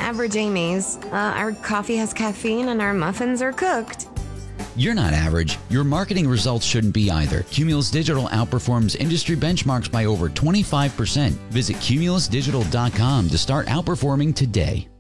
average Amy's. Our coffee has caffeine and our muffins are cooked. You're not average. Your marketing results shouldn't be either. Cumulus Digital outperforms industry benchmarks by over 25%. Visit cumulusdigital.com to start outperforming today.